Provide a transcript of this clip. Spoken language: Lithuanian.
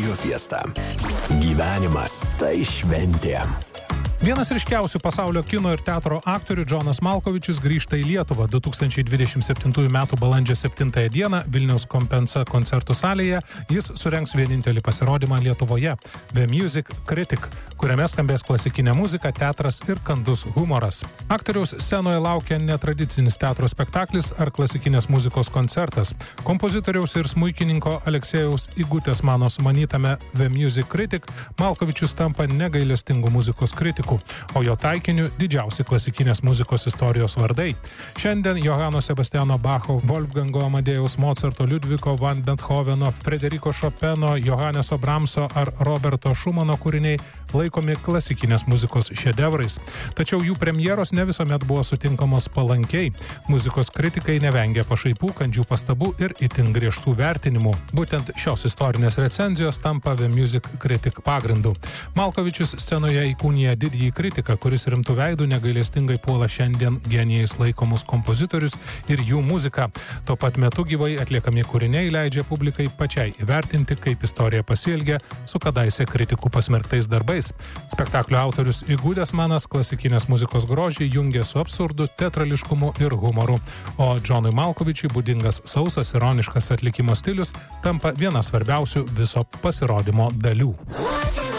Radio Fiesta. Gyvenimas tai šventė. Vienas ryškiausių pasaulio kino ir teatro aktorių Džonas Malkovičius grįžta į Lietuvą 2027 m. balandžio 7 dieną Vilniaus Kompensa koncertų salėje. Jis surengs vienintelį pasirodymą Lietuvoje – The Music Critic, kuriame skambės klasikinė muzika, teatras ir kandus humoras. Aktoriaus scenoje laukia netradicinis teatro spektaklis ar klasikinės muzikos koncertas. Kompozitoriaus ir smuikininko Aleksėjaus Igutės mano sumanytame The Music Critic Malkovičius tampa negailestingų muzikos kritikų, o jo taikiniu didžiausi klasikinės muzikos istorijos vardai. Šiandien Johano Sebastiano Bacho, Wolfgango Amadėjaus Mozarto, Liudviko van Bethoveno, Frederiko Chopino, Johanneso Bramso ar Roberto Šumano kūriniai laikomi klasikinės muzikos šedevrais. Tačiau jų premjeros ne visuomet buvo sutinkamos palankiai. Muzikos kritikai nevengia pašaipų, kandžių pastabų ir itin griežtų vertinimų. Būtent šios istorinės recenzijos tampa The Music Critic pagrindu. Malkovičius scenoje įkūnija didįjį kritiką, kuris rimtų veidų negailestingai puola šiandien genijais laikomus kompozitorius ir jų muziką. Tuo pat metu gyvai atliekami kūriniai leidžia publikai pačiai įvertinti, kaip istorija pasielgia su kadaise kritikų pasmerktais darbais. Spektaklio autorius Igutės manas klasikinės muzikos grožį jungia su absurdu, teatrališkumu ir humoru, o Džonui Malkovičiui būdingas sausas, ironiškas atlikimo stilius tampa viena svarbiausių viso pasirodymo dalių.